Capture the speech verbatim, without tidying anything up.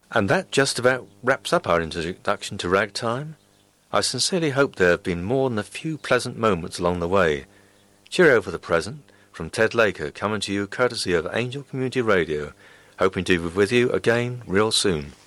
And that just about wraps up our introduction to ragtime. I sincerely hope there have been more than a few pleasant moments along the way. Cheerio for the present, from Ted Laker, coming to you courtesy of Angel Community Radio, hoping to be with you again real soon.